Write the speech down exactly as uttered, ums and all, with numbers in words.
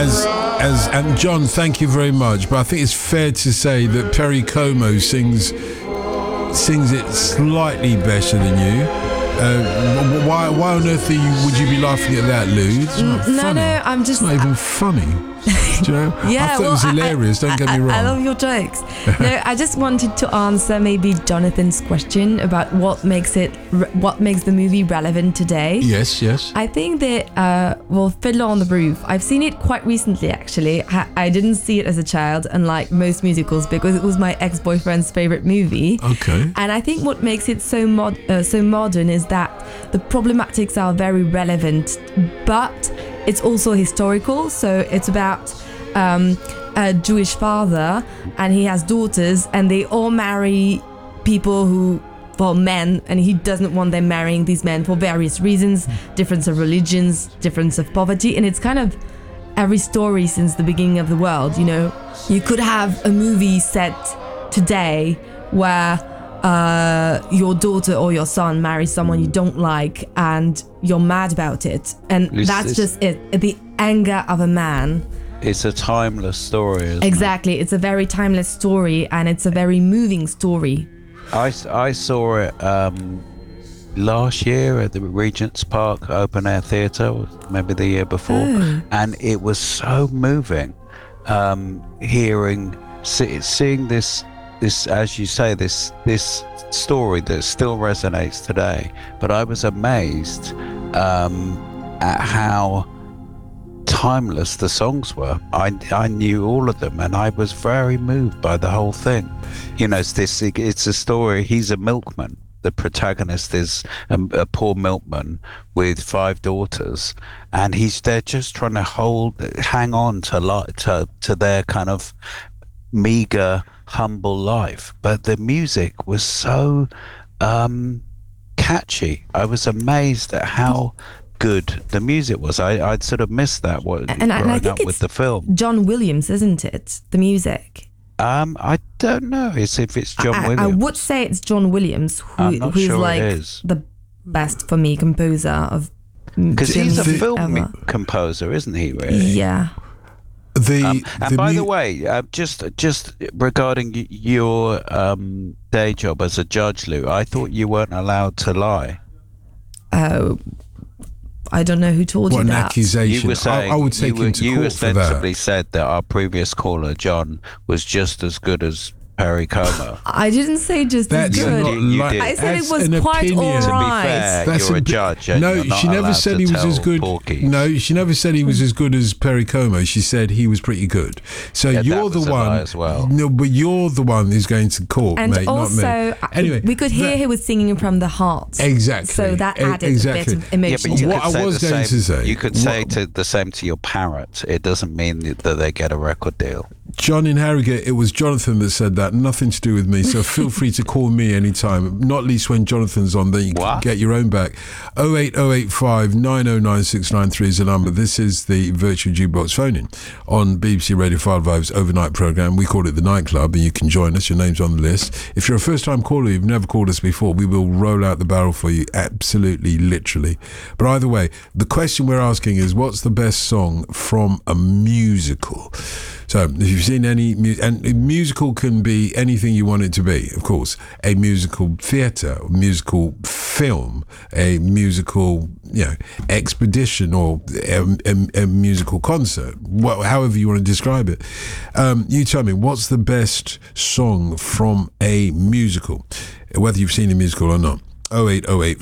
as as and John, thank you very much. But I think it's fair to say that Perry Como sings sings it slightly better than you. Uh, why why on earth are you, would you be laughing at that, Lou? It's not no, funny. no, I'm just. It's not even funny. Do you know? Yeah, I thought well, it was hilarious. I, Don't get I, me wrong. I love your jokes. No, I just wanted to answer maybe Jonathan's question about what makes it, what makes the movie relevant today. Yes, yes. I think that, uh, well, Fiddler on the Roof, I've seen it quite recently, actually. I, I didn't see it as a child, unlike most musicals, because it was my ex-boyfriend's favorite movie. Okay. And I think what makes it so mod, uh, so modern is that the problematics are very relevant, but it's also historical. So it's about um, a Jewish father, and he has daughters, and they all marry people who, well, men, and he doesn't want them marrying these men for various reasons, difference of religions, difference of poverty, and it's kind of every story since the beginning of the world. You know, you could have a movie set today where uh, your daughter or your son marries someone you don't like, and you're mad about it, and It's- that's it's- just it. The anger of a man. It's a timeless story, isn't Exactly, it's a very timeless story, and it's a very moving story. it? I, s- I saw it um, last year at the Regent's Park Open Air Theatre, or maybe the year before, Oh. and it was so moving. Um, hearing, see, seeing this, this, as you say, this this story that still resonates today. But I was amazed um, at how timeless the songs were. I I knew all of them, and I was very moved by the whole thing. You know, it's this. It's a story. He's a milkman. The protagonist is a, a poor milkman with five daughters, and he's they're just trying to hold, hang on to li- to to their kind of meager, humble life. But the music was so um, catchy. I was amazed at how good the music was. I, I'd sort of missed that what, And, and I growing think up it's with the film. John Williams, isn't it? The music. Um, I don't know it's if it's John I, Williams. I would say it's John Williams, who, I'm not who's sure it like is. the best for me composer of Because he's a Jimmy film ever. composer, isn't he? Really? Yeah. The, Um, and the by mu- the way, uh, just just regarding y- your um, day job as a judge, Lou, I thought you weren't allowed to lie. Oh, I don't know who told what you an that. accusation. You were saying I, I would take you, were, him to you court for ostensibly that. said that our previous caller, John, was just as good as Perry Como. I didn't say just That's as You good. not did- you like, did. I said it that's was an quite opinion. all To be right. fair, That's you're a, a bit- judge. And No, you're not she never allowed said to he was tell as good. porkies. No, she never said he was as good as Perry Como. She said he was pretty good. So Yeah, that you're was the a lie one. as well. No, but you're the one who's going to court, And mate, also, not me. Anyway, we could hear that- he was singing from the heart. Exactly. So that E- added exactly. a bit of Yeah, emotion but you to What it. I could say was the going same, to say- you could say what- to the same to your parrot. It doesn't mean that they get a record deal. John in Harrogate, it was Jonathan that said that. Nothing to do with me. So feel free to call me anytime. Not least when Jonathan's on, then you can What? get your own back. oh eight oh eight five nine oh nine six nine three is the number. This is the Virtual Jukebox phone-in on B B C Radio five Live's overnight programme. We call it the Nightclub, and you can join us. Your name's on the list. If you're a first-time caller, you've never called us before, we will roll out the barrel for you, absolutely, literally. But either way, the question we're asking is, what's the best song from a musical? So if you've seen any, mu- and a musical can be anything you want it to be, of course. A musical theatre, a musical film, a musical, you know, expedition, or a, a, a musical concert, wha- however you want to describe it. Um, you tell me, what's the best song from a musical, whether you've seen a musical or not? oh eight oh eight